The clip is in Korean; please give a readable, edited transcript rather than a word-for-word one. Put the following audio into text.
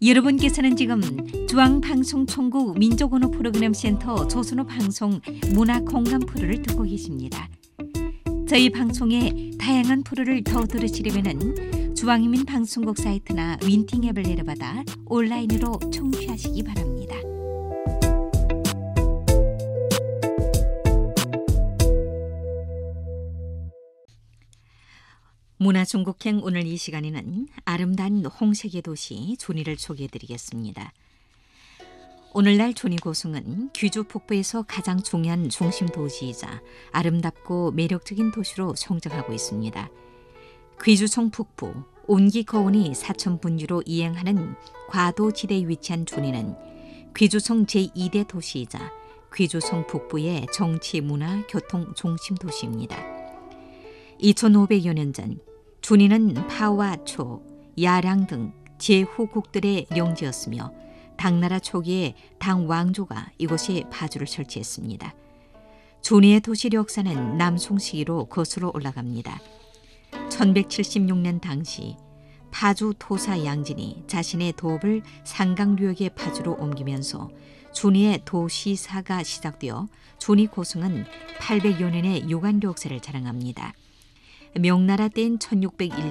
여러분께서는 지금 중앙방송총국 민족언어 프로그램 센터 조선어 방송 문화공감 프로를 듣고 계십니다. 저희 방송의 다양한 프로를 더 들으시려면 중앙인민 방송국 사이트나 윈팅 앱을 내려받아 온라인으로 청취하시기 바랍니다. 문화중국행 오늘 이 시간에는 아름다운 홍색의 도시 존이를 소개해드리겠습니다. 오늘날 존이 고성은 귀주 북부에서 가장 중요한 중심 도시이자 아름답고 매력적인 도시로 성장하고 있습니다. 귀주청 북부 온기거원이 사천분주로 이행하는 과도지대에 위치한 존이는 귀주청 제2대 도시이자 귀주청 북부의 정치, 문화, 교통 중심 도시입니다. 2500여 년 전 준이는 파와 초, 야량 등 제후국들의 영지였으며 당나라 초기에 당 왕조가 이곳에 파주를 설치했습니다. 준이의 도시 역사는 남송 시기로 거슬러 올라갑니다. 1176년 당시 파주 토사 양진이 자신의 도읍을 상강류역의 파주로 옮기면서 준이의 도시사가 시작되어 준이 고성은 800여 년의 유관 역사를 자랑합니다. 명나라 때인 1601년